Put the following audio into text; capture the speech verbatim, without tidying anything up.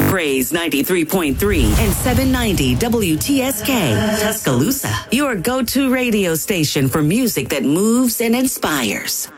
Praise ninety-three point three and seven ninety W T S K, Tuscaloosa. Your go-to radio station for music that moves and inspires.